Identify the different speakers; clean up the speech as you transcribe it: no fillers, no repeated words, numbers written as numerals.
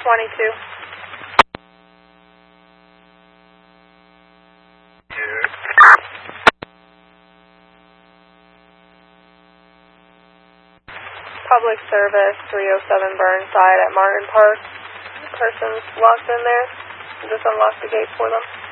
Speaker 1: 22. Public Service 307 Burnside at Martin Park. Person's locked in there. Just unlock the gate for them.